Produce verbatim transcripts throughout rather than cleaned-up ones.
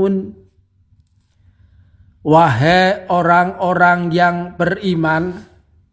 ta'lamun. Wahai orang-orang yang beriman,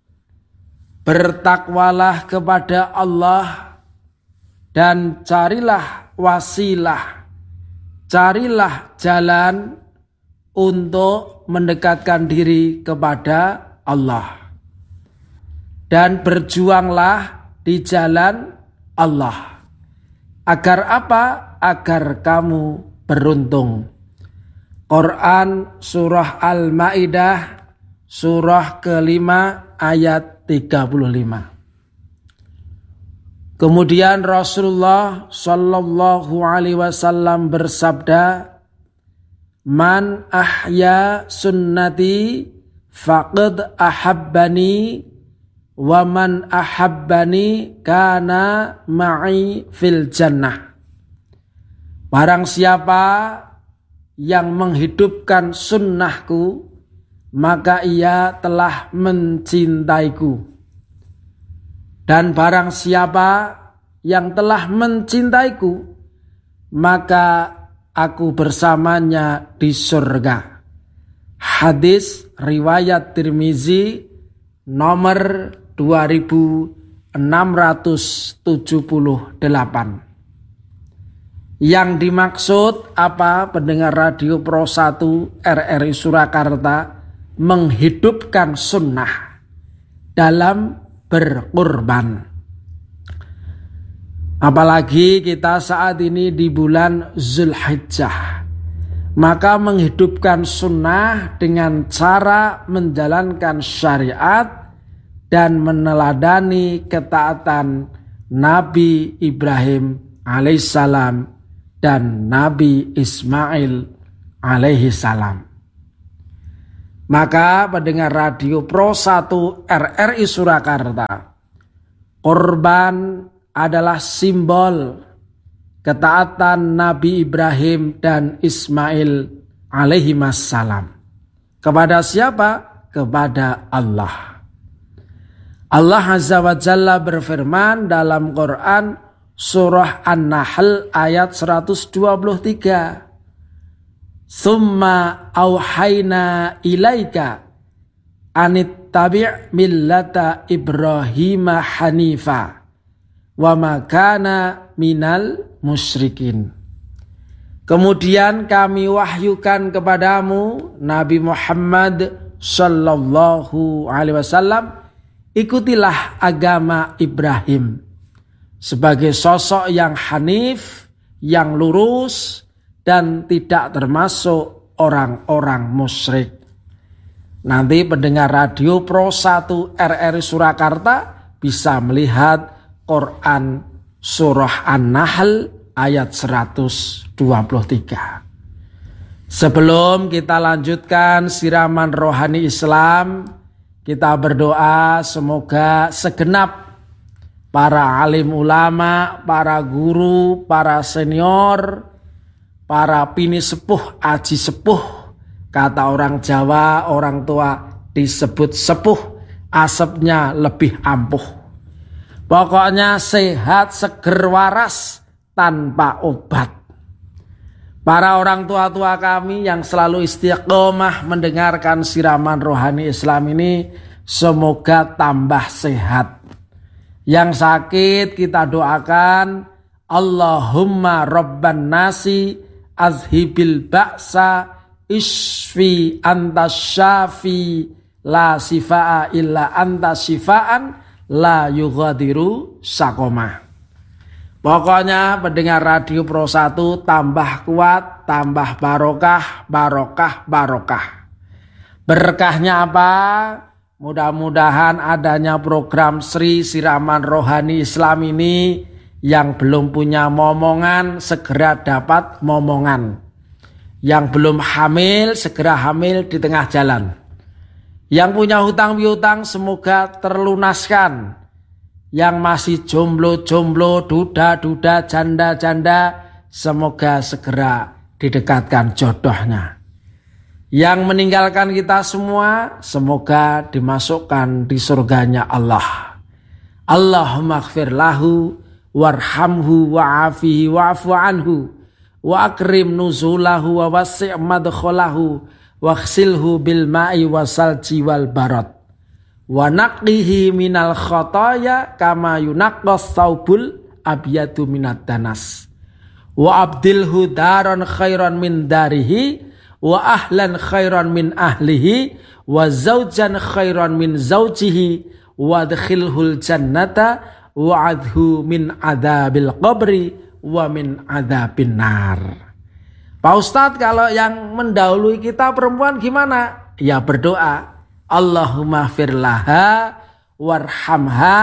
bertakwalah kepada Allah dan carilah wasilah, carilah jalan untuk mendekatkan diri kepada Allah. Dan berjuanglah di jalan Allah. Agar apa? Agar kamu beruntung. Quran surah Al-Maidah surah kelima ayat tiga puluh lima. Kemudian Rasulullah Shallallahu Alaihi Wasallam bersabda, "Man ahya sunnati faqad ahabbani, wa man ahabbani kana ma'i fil jannah." Barang siapa yang menghidupkan sunnahku, maka ia telah mencintaiku. Dan barang siapa yang telah mencintaiku, maka aku bersamanya di surga. Hadis riwayat Tirmizi nomor dua ribu enam ratus tujuh puluh delapan. Yang dimaksud apa, pendengar Radio Pro satu R R I Surakarta, menghidupkan sunnah dalam berkurban. Apalagi kita saat ini di bulan Zulhijjah, maka menghidupkan sunnah dengan cara menjalankan syariat dan meneladani ketaatan Nabi Ibrahim alaihissalam dan Nabi Ismail alaihi salam. Maka pendengar Radio Pro satu R R I Surakarta, korban adalah simbol ketaatan Nabi Ibrahim dan Ismail alaihi salam. Kepada siapa? Kepada Allah. Allah Azza wa Jalla berfirman dalam Quran surah An-Nahl ayat seratus dua puluh tiga. Summa auhayna ilaika anittabi' millata Ibrahim hanifa wa ma kana minal musyrikin. Kemudian kami wahyukan kepadamu Nabi Muhammad sallallahu alaihi wasallam, ikutilah agama Ibrahim sebagai sosok yang hanif, yang lurus, dan tidak termasuk orang-orang musyrik. Nanti pendengar Radio Pro satu R R I Surakarta bisa melihat Quran surah An-Nahl ayat seratus dua puluh tiga. Sebelum kita lanjutkan siraman rohani Islam, kita berdoa semoga segenap para alim ulama, para guru, para senior, para pini sepuh, aji sepuh, kata orang Jawa, orang tua disebut sepuh, asapnya lebih ampuh. Pokoknya sehat, seger, waras, tanpa obat. Para orang tua-tua kami yang selalu istiqomah mendengarkan siraman rohani Islam ini, semoga tambah sehat. Yang sakit kita doakan, Allahumma rabban nasi azhibil ba'sa isfi antas syafi la sifa'a illa antas sifa'an la yughadiru sakoma. Pokoknya pendengar Radio Pro satu tambah kuat, tambah barokah, barokah, barokah. Berkahnya apa? Mudah-mudahan adanya program Sri Siraman Rohani Islam ini, yang belum punya momongan segera dapat momongan. Yang belum hamil segera hamil di tengah jalan. Yang punya hutang piutang semoga terlunaskan. Yang masih jomblo-jomblo, duda-duda, janda-janda, semoga segera didekatkan jodohnya. Yang meninggalkan kita semua, semoga dimasukkan di surganya Allah. Allahumma ighfir lahu warhamhu wa'afihi wa'afu anhu wa akrim nuzulahu wa wasi' madkhalahu waghsilhu bil ma'i wasalji wal barad wa naqihi minal khataya kama yunaqqas saubul abyadu minad danas wa abdilhu daron khairan min darihi wa ahlan khairan min ahlihi wa zaujan khairan min zaujihi wa adkhilhul jannata wa adhu min adabil qabri wa min adabin nar. Pak Ustadz, kalau yang mendahului kita perempuan gimana? Ya berdoa, Allahumma firlaha warhamha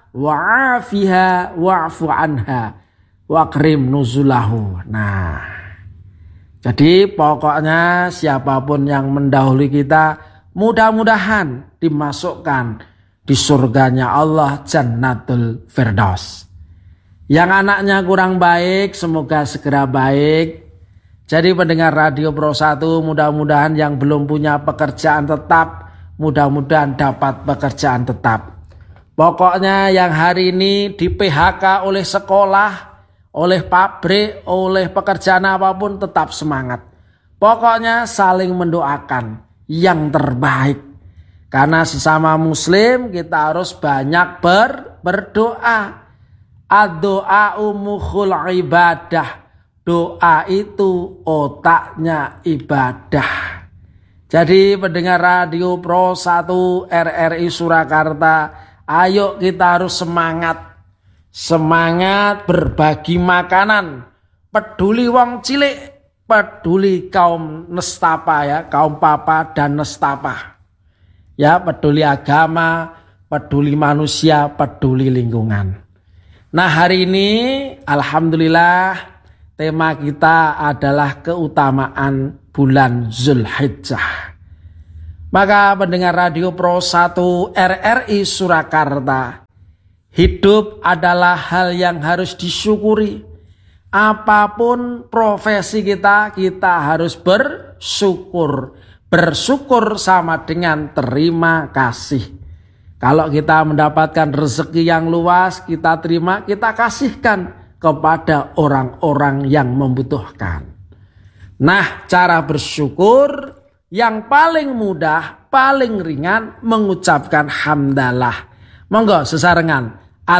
wa'afiha wa'fu anha wa'krim nuzulahu. Nah, jadi pokoknya siapapun yang mendahului kita mudah-mudahan dimasukkan di surganya Allah, Jannatul Firdaus. Yang anaknya kurang baik semoga segera baik. Jadi pendengar Radio Pro satu, mudah-mudahan yang belum punya pekerjaan tetap, mudah-mudahan dapat pekerjaan tetap. Pokoknya yang hari ini di P H K oleh sekolah, oleh pabrik, oleh pekerjaan apapun tetap semangat. Pokoknya saling mendoakan yang terbaik. Karena sesama muslim kita harus banyak ber, berdoa. Ad-doa'u mukhul ibadah. Doa itu otaknya ibadah. Jadi pendengar Radio Pro satu R R I Surakarta, ayo kita harus semangat. Semangat berbagi makanan. Peduli wong cilik, peduli kaum nestapa ya, kaum papa dan nestapa. Ya, peduli agama, peduli manusia, peduli lingkungan. Nah, hari ini alhamdulillah tema kita adalah keutamaan bulan Zulhijjah. Maka pendengar Radio Pro satu R R I Surakarta, hidup adalah hal yang harus disyukuri. Apapun profesi kita, kita harus bersyukur. Bersyukur sama dengan terima kasih. Kalau kita mendapatkan rezeki yang luas, kita terima, kita kasihkan kepada orang-orang yang membutuhkan. Nah, cara bersyukur yang paling mudah, paling ringan mengucapkan hamdalah. Monggo sesarengan.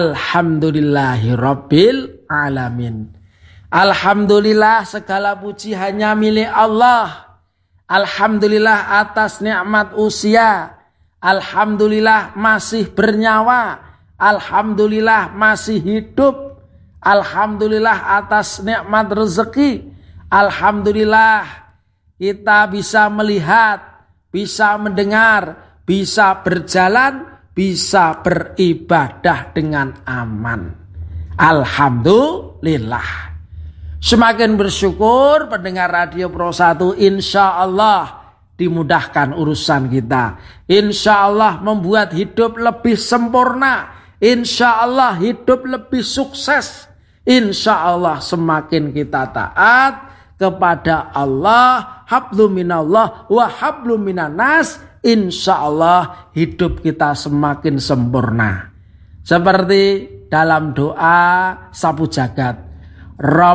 Alhamdulillahirabbil alamin. Alhamdulillah segala puji hanya milik Allah. Alhamdulillah atas nikmat usia. Alhamdulillah masih bernyawa. Alhamdulillah masih hidup. Alhamdulillah atas nikmat rezeki. Alhamdulillah kita bisa melihat, bisa mendengar, bisa berjalan, bisa beribadah dengan aman. Alhamdulillah. Semakin bersyukur pendengar Radio Pro satu, insya Allah dimudahkan urusan kita. Insya Allah membuat hidup lebih sempurna. Insya Allah hidup lebih sukses. Insya Allah semakin kita taat kepada Allah, hablum minallah wa hablum minanas, insya Allah hidup kita semakin sempurna. Seperti dalam doa sapu jagat,